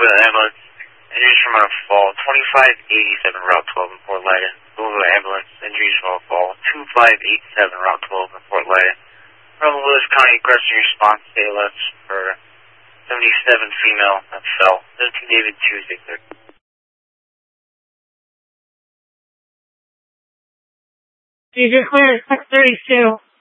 Louisville ambulance. Injuries from a fall. 2587 Route 12 in Fort Layton. Louisville ambulance. Injuries from a fall. 2587 Route 12 in Fort Layton. From Lewis County Aggressor Response ALS for 77 female that fell. 13 David Tuesday 3rd. Seizure clear, 632.